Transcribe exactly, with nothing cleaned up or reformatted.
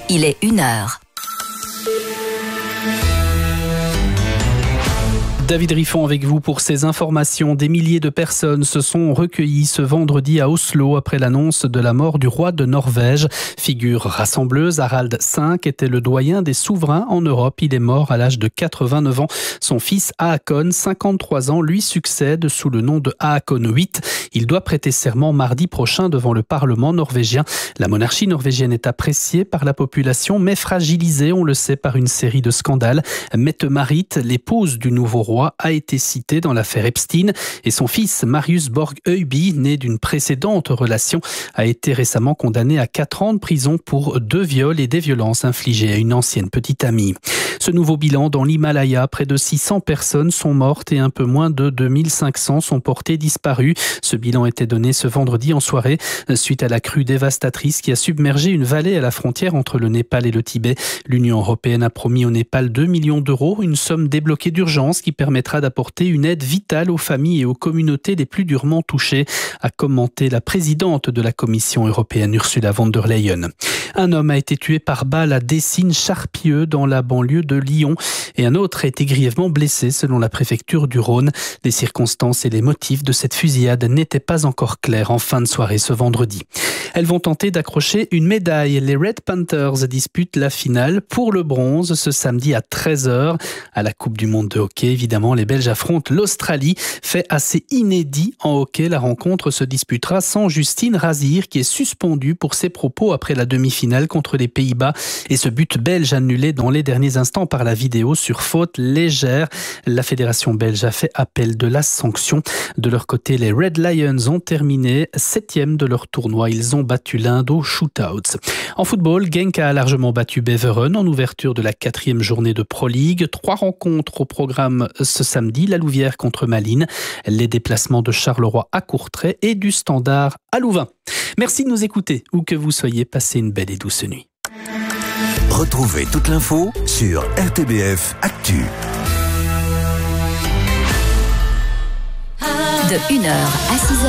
il est une heure. David Riffon avec vous pour ces informations. Des milliers de personnes se sont recueillies ce vendredi à Oslo après l'annonce de la mort du roi de Norvège. Figure rassembleuse, Harald cinq était le doyen des souverains en Europe. Il est mort à l'âge de quatre-vingt-neuf ans. Son fils Haakon, cinquante-trois ans, lui succède sous le nom de Haakon huit. Il doit prêter serment mardi prochain devant le Parlement norvégien. La monarchie norvégienne est appréciée par la population, mais fragilisée, on le sait, par une série de scandales. Mette-Marit, l'épouse du nouveau roi, a été cité dans l'affaire Epstein et son fils Marius Borg Øiby, né d'une précédente relation, a été récemment condamné à quatre ans de prison pour deux viols et des violences infligées à une ancienne petite amie. Ce nouveau bilan dans l'Himalaya, près de six cents personnes sont mortes et un peu moins de deux mille cinq cents sont portées disparues. Ce bilan était donné ce vendredi en soirée suite à la crue dévastatrice qui a submergé une vallée à la frontière entre le Népal et le Tibet. L'Union européenne a promis au Népal deux millions d'euros, une somme débloquée d'urgence qui permettra d'apporter une aide vitale aux familles et aux communautés les plus durement touchées, a commenté la présidente de la Commission européenne Ursula von der Leyen. Un homme a été tué par balle à Dessines-Charpieu dans la banlieue de Lyon et un autre a été grièvement blessé selon la préfecture du Rhône. Les circonstances et les motifs de cette fusillade n'étaient pas encore clairs en fin de soirée ce vendredi. Elles vont tenter d'accrocher une médaille. Les Red Panthers disputent la finale pour le bronze ce samedi à treize heures à la Coupe du Monde de hockey. Évidemment, les Belges affrontent l'Australie. Fait assez inédit en hockey, la rencontre se disputera sans Justine Razir qui est suspendue pour ses propos après la demi-finale contre les Pays-Bas et ce but belge annulé dans les derniers instants par la vidéo sur faute légère. La fédération belge a fait appel de la sanction. De leur côté, les Red Lions ont terminé septième de leur tournoi. Ils ont battu l'Inde aux shootouts. En football, Genk a largement battu Beveren en ouverture de la quatrième journée de Pro League. Trois rencontres au programme ce samedi, la Louvière contre Malines, les déplacements de Charleroi à Courtrai et du Standard à Louvain. Merci de nous écouter, où que vous soyez, passez une belle et douce nuit. Retrouvez toute l'info sur R T B F Actu. De une heure à six heures.